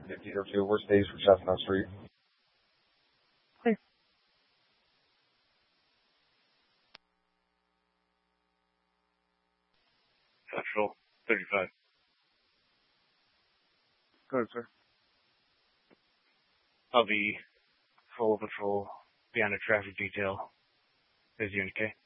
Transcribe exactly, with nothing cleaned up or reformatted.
fifty oh two, worst days for Chestnut Street. Clear. Patrol thirty-five. Go ahead, sir. I'll be full patrol, be on a traffic detail, as you indicate.